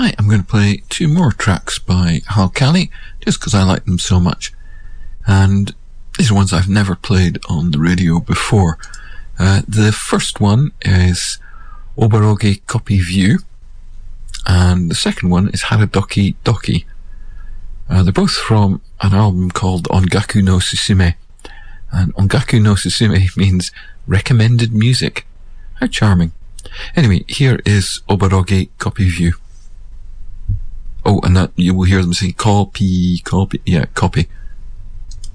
Hi, I'm going to play two more tracks by Hal Cali, just because I like them so much. And these are ones I've never played on the radio before. The first one is Obarogi Copy View, and the second one is Haradoki Doki. They're both from an album called Ongaku no Susume, and Ongaku no Susume means recommended music. How charming. Anyway, here is Obarogi Copy View. Oh, and that you will hear them say copy, yeah, copy.